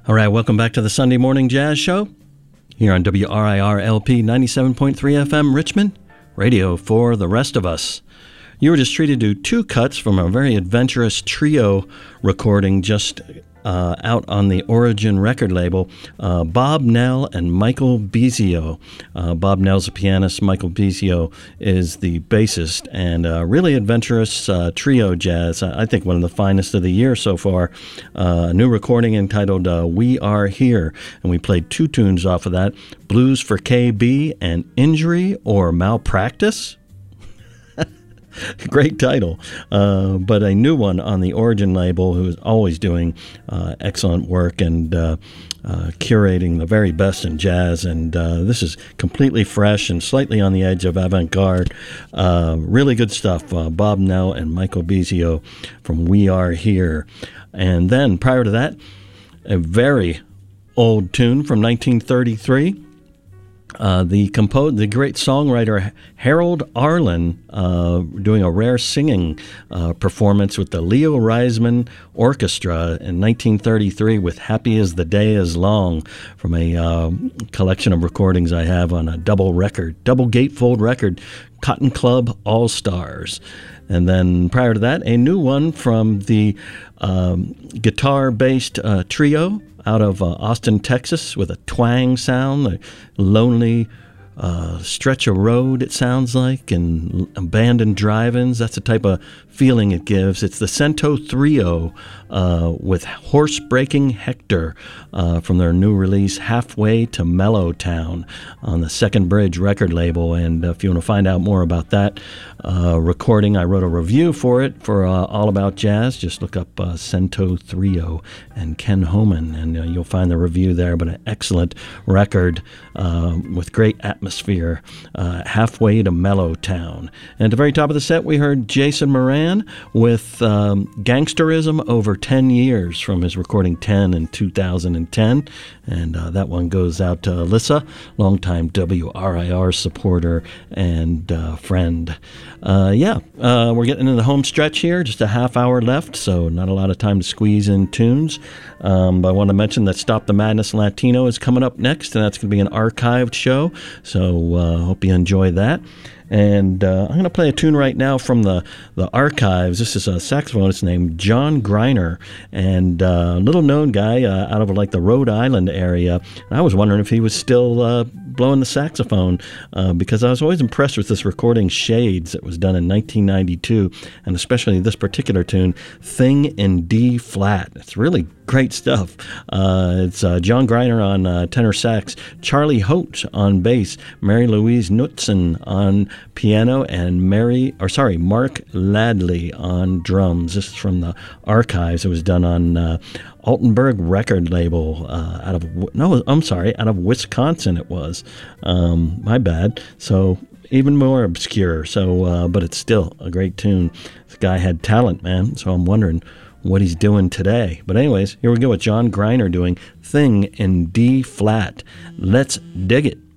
All right, welcome back to the Sunday Morning Jazz Show here on WRIR-LP 97.3 FM Richmond, radio for the rest of us. You were just treated to two cuts from a very adventurous trio recording just out on the Origin record label, Bob Knell and Michael Bizio. Bob Knell's a pianist, Michael Bizio is the bassist, and really adventurous trio jazz. I think one of the finest of the year so far. A new recording entitled We Are Here, and we played two tunes off of that, Blues for KB and Injury or Malpractice. Great title, but a new one on the Origin label, who is always doing excellent work and curating the very best in jazz. And this is completely fresh and slightly on the edge of avant-garde. Really good stuff. Bob Knell and Michael Bizio from We Are Here. And then prior to that, a very old tune from 1933. The great songwriter Harold Arlen doing a rare singing performance with the Leo Reisman Orchestra in 1933 with Happy as the Day is Long, from a collection of recordings I have on a double gatefold record, Cotton Club All Stars. And then prior to that, a new one from the guitar-based trio out of Austin, Texas, with a twang sound, a lonely stretch of road, it sounds like, and abandoned drive-ins. That's the type of feeling it gives. It's the Cento Trio with Horse-Breaking Hector from their new release, Halfway to Mellowtown, on the Second Bridge record label. And if you want to find out more about that recording, I wrote a review for it for All About Jazz. Just look up Cento Trio and Ken Homan, and you'll find the review there. But an excellent record with great atmosphere, Halfway to Mellowtown. And at the very top of the set, we heard Jason Moran with Gangsterism Over 10 Years from his recording 10 in 2010. And that one goes out to Alyssa, longtime WRIR supporter and friend. We're getting into the home stretch here, just a half hour left, so not a lot of time to squeeze in tunes. But I want to mention that Stop the Madness Latino is coming up next, and that's going to be an archived show, so hope you enjoy that. And I'm going to play a tune right now from the archives. This is a saxophonist named John Greiner, and a little-known guy out of like the Rhode Island area. And I was wondering if he was still blowing the saxophone, because I was always impressed with this recording, Shades, that was done in 1992, and especially this particular tune, Thing in D-flat. It's really great stuff. It's John Greiner on tenor sax, Charlie Holt on bass, Mary Louise Knutson on piano, and Mark Ladley on drums. This is from the archives. It was done on Altenberg record label out of Wisconsin. It was my bad. So even more obscure. So, but it's still a great tune. This guy had talent, man. So I'm wondering what he's doing today. But anyways, here we go with John Greiner doing Thing in D-flat. Let's dig it.